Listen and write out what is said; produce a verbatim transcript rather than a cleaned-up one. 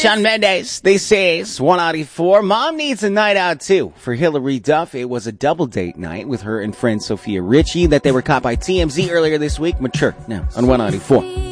Shawn Mendes, this is one ninety-four. Mom needs a night out too. For Hilary Duff, it was a double date night with her and friend Sophia Richie that they were caught by T M Z earlier this week. Mature now on one ninety-four.